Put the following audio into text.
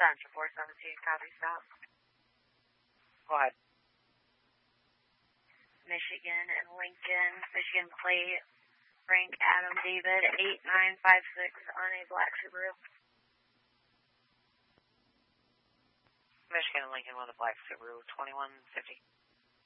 Central 417, copy, stop. Go ahead. Michigan and Lincoln, Michigan plate, Frank Adam David, 8956 on a black Subaru. Michigan and Lincoln with a black Subaru, 2150.